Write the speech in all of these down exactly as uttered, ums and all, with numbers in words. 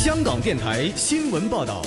香港电台新闻报道。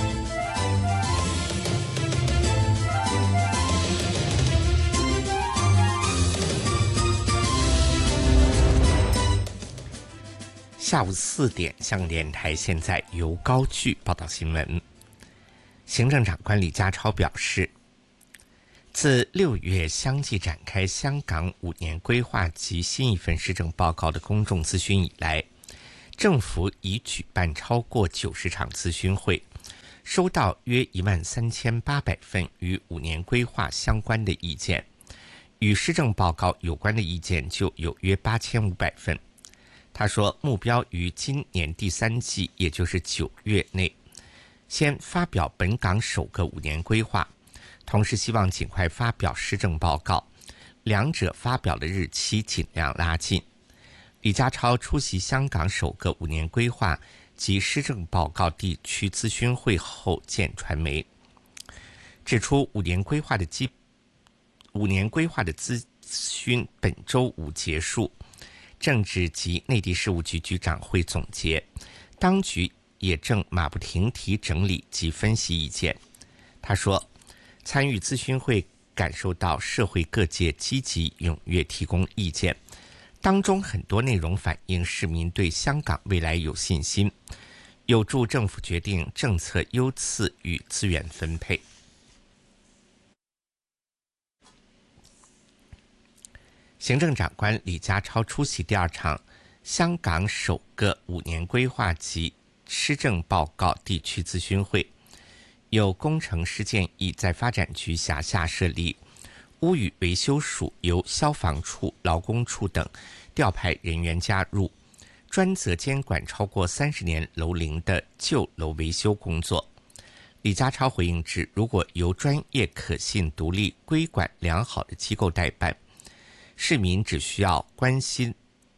下午四点，香港电台现在由高炬报道新闻。行政长官李家超表示，自六月相继展开香港五年规划及新一份施政报告的公众咨询以来，政府已举办超过九十场咨询会，收到约一万三千八百份与五年规划相关的意见，与施政报告有关的意见就有约八千五百份。他说，目标于今年第三季，也就是九月内，先发表本港首个五年规划，同时希望尽快发表施政报告，两者发表的日期尽量拉近。李家超出席香港首个五年规划及施政报告地区咨询会后见传媒，指出五年规划的基五年规划的咨询本周五结束。政治及内地事务局局长会总结，当局也正马不停蹄整理及分析意见。他说，参与咨询会感受到社会各界积极踊跃提供意见，当中很多内容反映市民对香港未来有信心，有助政府决定政策优次与资源分配。行政长官李家超出席第二场香港首个五年规划及施政报告地区咨询会，有工程师建议在发展局辖下设立屋宇维修署，由消防处、劳工处等调派人员加入，专责监管超过三十年楼龄的旧楼维修工作。李家超回应指，如果由专业、可信、独立、规管良好的机构代办，市民只需要关心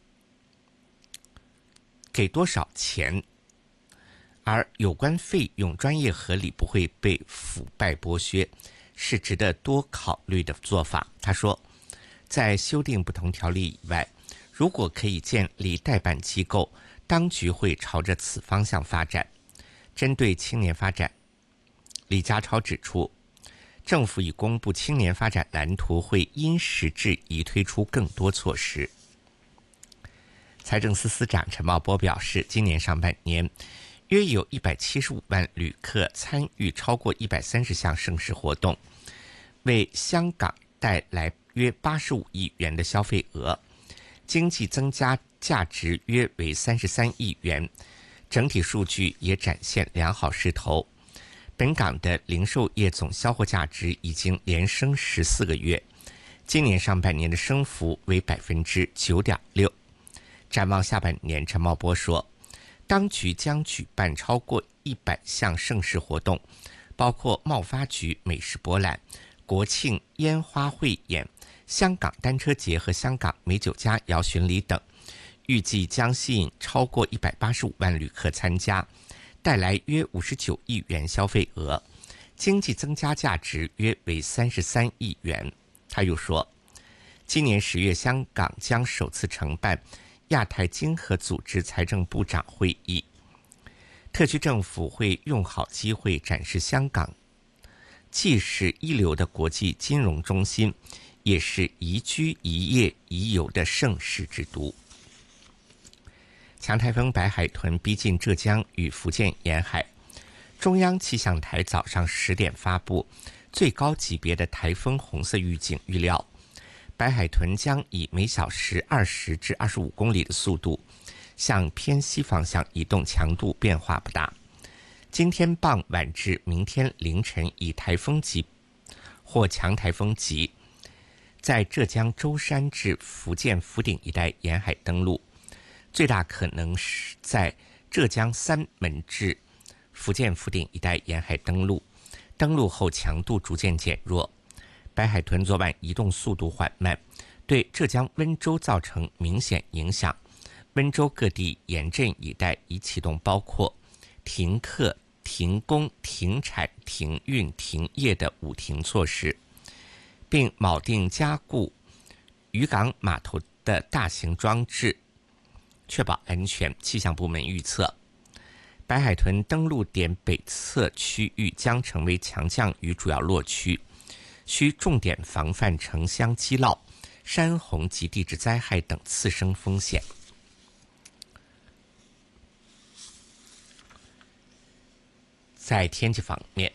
给多少钱，而有关费用专业合理，不会被腐败剥削，是值得多考虑的做法。他说，在修订不同条例以外，如果可以建立代办机构，当局会朝着此方向发展。针对青年发展，李家超指出，政府已公布青年发展蓝图，会因时制宜推出更多措施。财政司司长陈茂波表示，今年上半年约有一百七十五万旅客参与超过一百三十项盛事活动，为香港带来约八十五亿元的消费额，经济增加价值约为三十三亿元，整体数据也展现良好势头。本港的零售业总销货价值已经连升十四个月，今年上半年的升幅为百分之九点六。展望下半年，陈茂波说，当局将举办超过一百项盛事活动，包括贸发局美食博览、国庆烟花汇演、香港单车节和香港美酒佳肴巡礼等，预计将吸引超过一百八十五万旅客参加，带来约五十九亿元消费额，经济增加价值约为三十三亿元。他又说，今年十月，香港将首次承办亚太经合组织财政部长会议，特区政府会用好机会展示香港既是一流的国际金融中心，也是宜居宜业宜游的盛世之都。强台风白海豚逼近浙江与福建沿海，中央气象台早上十点发布最高级别的台风红色预警，预料白海豚将以每小时二十至二十五公里的速度向偏西方向移动，强度变化不大。今天傍晚至明天凌晨以台风级或强台风级在浙江舟山至福建福鼎一带沿海登陆，最大可能是在浙江三门至福建福鼎一带沿海登陆，登陆后强度逐渐减弱。白海豚昨晚移动速度缓慢，对浙江温州造成明显影响。温州各地沿镇一带已启动包括停课、停工、停产、停运、停业的五停措施，并铆定加固渔港码头的大型装置，确保安全。气象部门预测， 白海豚登陆点北侧区域将成为强降雨主要落区，需重点防范城乡积涝、山洪及地质灾害等次生风险。在天气方面，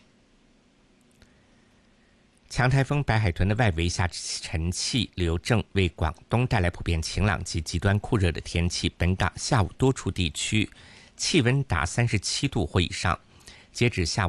强台风白海豚的外围下沉气流正为广东带来普遍晴朗及极端酷热的天气。本港下午多处地区气温达三十七度或以上，截止下午